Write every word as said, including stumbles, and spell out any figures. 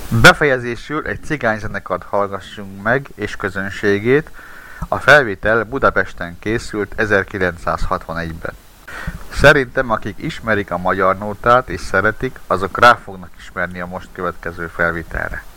Befejezésül egy cigányzenekart hallgassunk meg és közönségét. A felvétel Budapesten készült ezerkilencszázhatvanegyben. Szerintem akik ismerik a magyar nótát és szeretik, azok rá fognak ismerni a most következő felvételre.